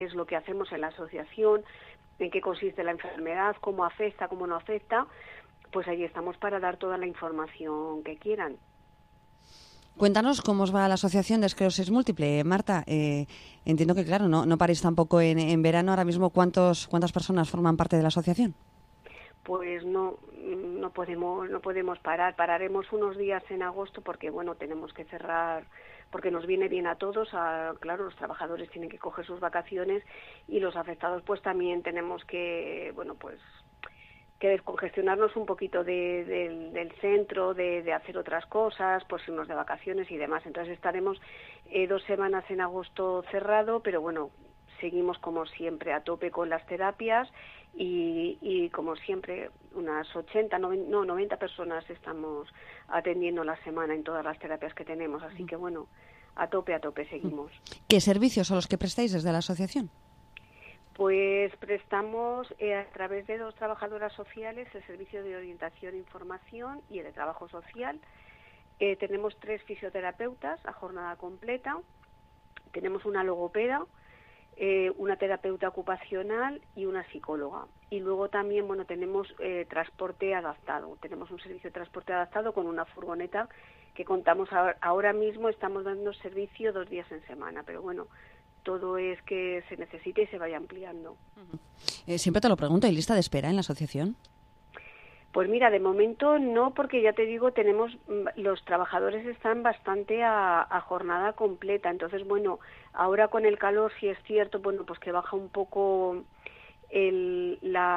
es lo que hacemos en la asociación, en qué consiste la enfermedad, cómo afecta, cómo no afecta, pues allí estamos para dar toda la información que quieran. Cuéntanos cómo os va la Asociación de Esclerosis Múltiple. Marta, entiendo que, claro, no paréis tampoco en verano. Ahora mismo, ¿cuántas personas forman parte de la asociación? Pues no podemos parar. Pararemos unos días en agosto porque, bueno, tenemos que cerrar, porque nos viene bien a todos. Claro, los trabajadores tienen que coger sus vacaciones y los afectados pues también tenemos que, bueno, pues que descongestionarnos un poquito del centro, de hacer otras cosas, pues irnos de vacaciones y demás. Entonces estaremos 2 semanas en agosto cerrado, pero bueno, seguimos como siempre a tope con las terapias y como siempre unas 90 personas estamos atendiendo la semana en todas las terapias que tenemos, así que bueno, a tope seguimos. ¿Qué servicios son los que prestáis desde la asociación? Pues prestamos a través de 2 trabajadoras sociales el servicio de orientación e información y el de trabajo social. Tenemos 3 fisioterapeutas a jornada completa, tenemos una logopeda, una terapeuta ocupacional y una psicóloga. Y luego también, bueno, tenemos transporte adaptado. Tenemos un servicio de transporte adaptado con una furgoneta que contamos ahora mismo, estamos dando servicio 2 días en semana, pero bueno, todo es que se necesite y se vaya ampliando. Siempre te lo pregunto, ¿hay lista de espera en la asociación? Pues mira, de momento no, porque ya te digo, los trabajadores están bastante a jornada completa. Entonces, bueno, ahora con el calor sí es cierto, bueno, pues que baja un poco el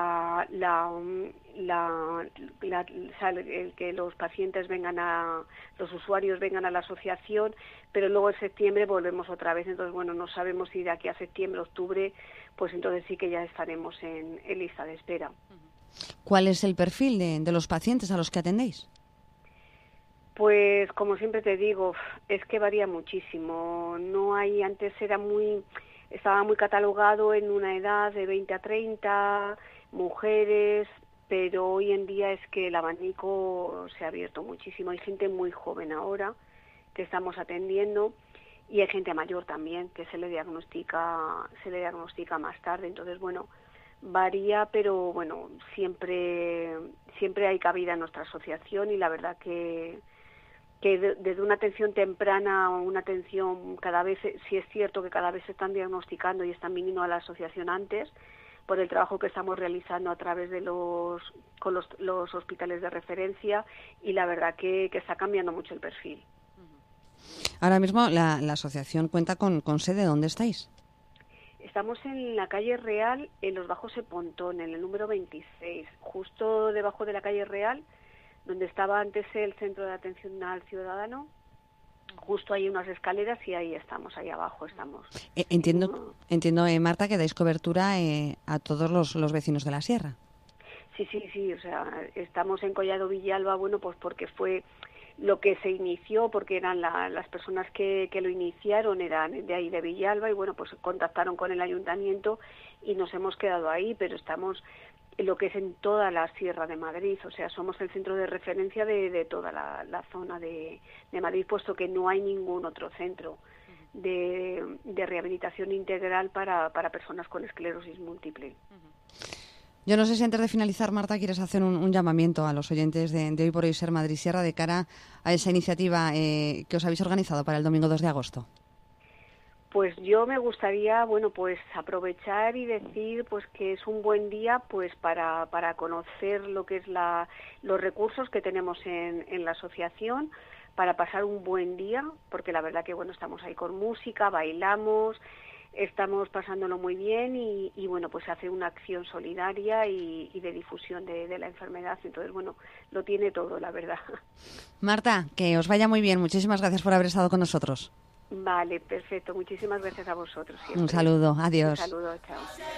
que los pacientes los usuarios vengan a la asociación, pero luego en septiembre volvemos otra vez. Entonces, bueno, no sabemos si de aquí a septiembre, octubre, pues entonces sí que ya estaremos en lista de espera. ¿Cuál es el perfil de los pacientes a los que atendéis? Pues como siempre te digo, es que varía muchísimo. Antes estaba muy catalogado en una edad de 20 a 30, mujeres, pero hoy en día es que el abanico se ha abierto muchísimo. Hay gente muy joven ahora que estamos atendiendo y hay gente mayor también que se le diagnostica más tarde. Entonces, bueno, varía, pero bueno, siempre hay cabida en nuestra asociación y la verdad que desde una atención temprana o una atención cada vez, sí es cierto que cada vez se están diagnosticando y están viniendo a la asociación antes por el trabajo que estamos realizando a través de con los hospitales de referencia y la verdad que está cambiando mucho el perfil. Ahora mismo la asociación cuenta con sede. ¿Dónde estáis? Estamos en la calle Real, en los Bajos de Pontón, en el número 26, justo debajo de la calle Real, donde estaba antes el Centro de Atención al Ciudadano. Justo hay unas escaleras y ahí estamos, ahí abajo estamos. Entiendo, Marta, que dais cobertura a todos los vecinos de la sierra. Sí, o sea, estamos en Collado Villalba, bueno, pues porque fue lo que se inició, porque eran las personas que lo iniciaron eran de ahí de Villalba y bueno, pues contactaron con el ayuntamiento y nos hemos quedado ahí, pero estamos en lo que es en toda la Sierra de Madrid, o sea, somos el centro de referencia de toda la zona de Madrid, puesto que no hay ningún otro centro de rehabilitación integral para personas con esclerosis múltiple. Yo no sé si antes de finalizar, Marta, quieres hacer un llamamiento a los oyentes de Hoy por Hoy Ser Madrid Sierra de cara a esa iniciativa que os habéis organizado para el domingo 2 de agosto. Pues yo me gustaría, bueno, pues aprovechar y decir pues que es un buen día pues para conocer lo que es los recursos que tenemos en la asociación, para pasar un buen día, porque la verdad que bueno, estamos ahí con música, bailamos, estamos pasándolo muy bien y bueno, pues hace una acción solidaria y de difusión de la enfermedad. Entonces, bueno, lo tiene todo, la verdad. Marta, que os vaya muy bien. Muchísimas gracias por haber estado con nosotros. Vale, perfecto. Muchísimas gracias a vosotros siempre. Un saludo. Adiós. Un saludo, chao.